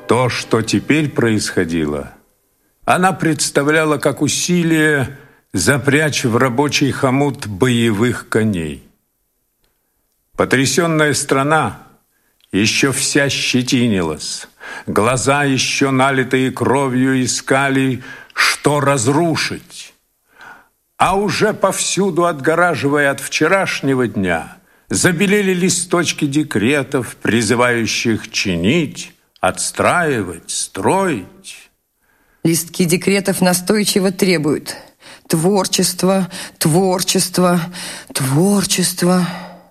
То, что теперь происходило, она представляла как усилие запрячь в рабочий хомут боевых коней. Потрясенная страна еще вся щетинилась, глаза, еще налитые кровью, искали, что разрушить. А уже повсюду, отгораживая от вчерашнего дня, забелели листочки декретов, призывающих чинить, отстраивать, строить. Листки декретов настойчиво требуют творчество, творчество, творчество.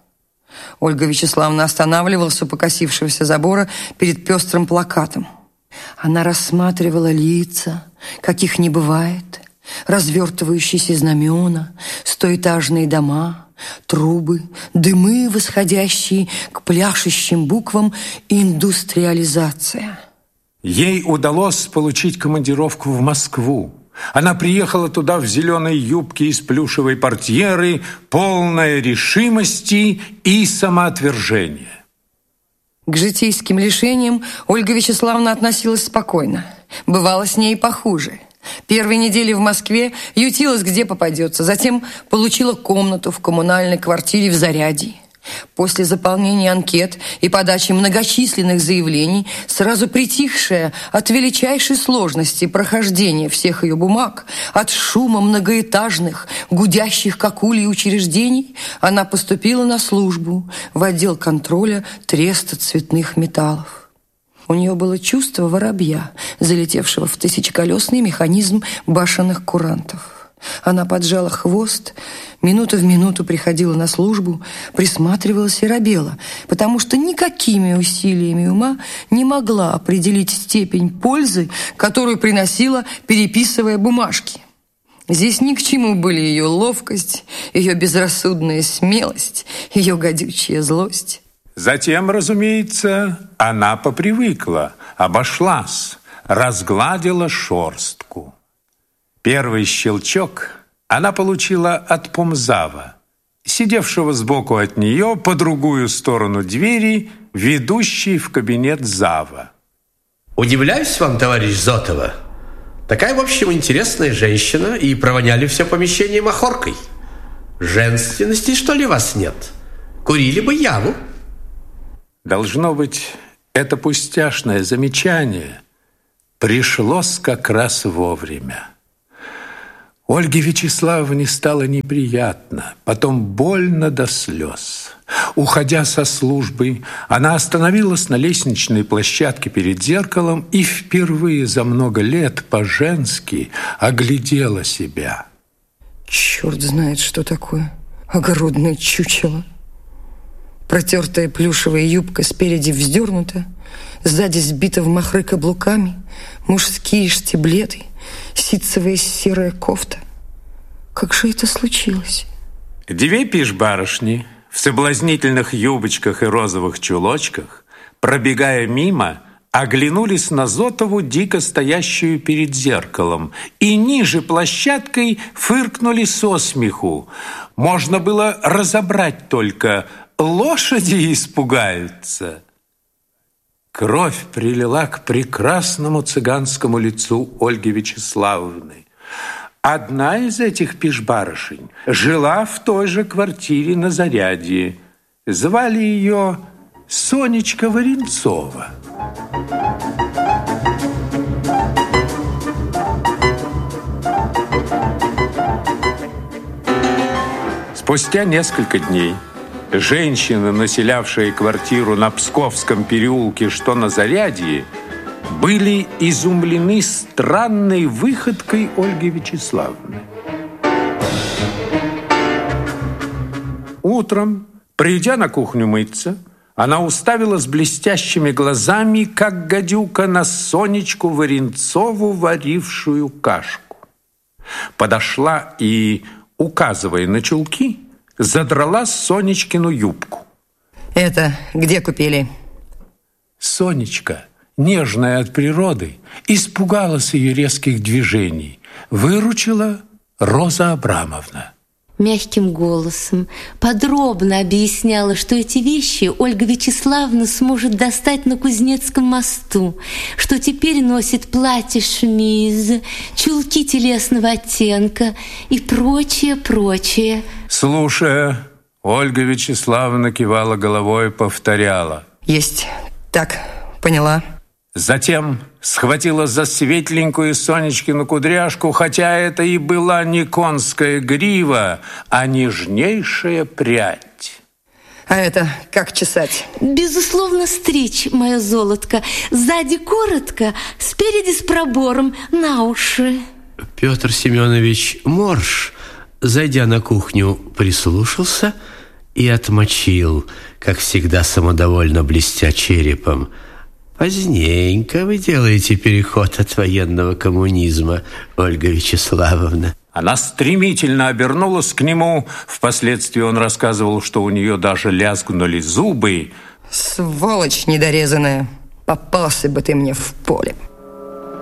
Ольга Вячеславовна останавливалась у покосившегося забора перед пестрым плакатом. Она рассматривала лица, каких не бывает, развертывающиеся знамена, стоэтажные дома, трубы, дымы, восходящие к пляшущим буквам «Индустриализация». Ей удалось получить командировку в Москву. Она приехала туда в зеленой юбке из плюшевой портьеры, полная решимости и самоотвержения. К житейским лишениям Ольга Вячеславовна относилась спокойно. Бывало с ней похуже. Первые недели в Москве ютилась где попадется, затем получила комнату в коммунальной квартире в Зарядье. После заполнения анкет и подачи многочисленных заявлений, сразу притихшая от величайшей сложности прохождения всех ее бумаг, от шума многоэтажных, гудящих как ульи учреждений, она поступила на службу в отдел контроля треста цветных металлов. У нее было чувство воробья, залетевшего в тысячеколесный механизм башенных курантов. Она поджала хвост, минута в минуту приходила на службу, присматривалась и робела, потому что никакими усилиями ума не могла определить степень пользы, которую приносила, переписывая бумажки. Здесь ни к чему были ее ловкость, ее безрассудная смелость, ее гадючая злость. Затем, разумеется, она попривыкла, обошлась, разгладила шорстку. Первый щелчок она получила от помзава, сидевшего сбоку от нее по другую сторону двери, ведущей в кабинет зава. Удивляюсь вам, товарищ Зотова. Такая, в общем, интересная женщина, и провоняли все помещение махоркой. Женственности, что ли, вас нет? Курили бы яву. Должно быть, это пустяшное замечание пришлось как раз вовремя. Ольге Вячеславовне стало неприятно, потом больно до слез. Уходя со службы, она остановилась на лестничной площадке перед зеркалом и впервые за много лет по-женски оглядела себя. Черт знает, что такое огородное чучело. Протертая плюшевая юбка спереди вздернута, сзади сбита в махры каблуками, мужские штиблеты, ситцевая серая кофта. Как же это случилось? Две пиж-барышни в соблазнительных юбочках и розовых чулочках, пробегая мимо, оглянулись на Зотову, дико стоящую перед зеркалом, и ниже площадкой фыркнули со смеху. Можно было разобрать только: лошади испугаются. Кровь прилила к прекрасному цыганскому лицу Ольги Вячеславовны. Одна из этих пиж-барышень жила в той же квартире на Зарядье. Звали ее Сонечка Варенцова. Спустя несколько дней женщины, населявшие квартиру на Псковском переулке, что на Зарядье, были изумлены странной выходкой Ольги Вячеславовны. Утром, придя на кухню мыться, она уставилась блестящими глазами, как гадюка, на Сонечку Варенцову, варившую кашку. Подошла и, указывая на чулки, задрала Сонечкину юбку. Это где купили? Сонечка, нежная от природы, испугалась ее резких движений. Выручила Роза Абрамовна. мягким голосом подробно объясняла, что эти вещи Ольга Вячеславовна сможет достать на Кузнецком мосту, что теперь носит платье-шмиз, чулки телесного оттенка и прочее. Слушая, Ольга Вячеславовна кивала головой и повторяла: Есть. Так, поняла. Затем схватила за светленькую Сонечкину кудряшку, хотя это и была не конская грива, а нежнейшая прядь. А это как чесать? Безусловно, стричь, мое золотко. Сзади коротко, спереди с пробором на уши. Петр Семенович Морж, зайдя на кухню, прислушался и отмочил, как всегда самодовольно блестя черепом: «Поздненько вы делаете переход от военного коммунизма, Ольга Вячеславовна». Она стремительно обернулась к нему. Впоследствии он рассказывал, что у нее даже лязгнули зубы. Сволочь недорезанная. Попался бы ты мне в поле.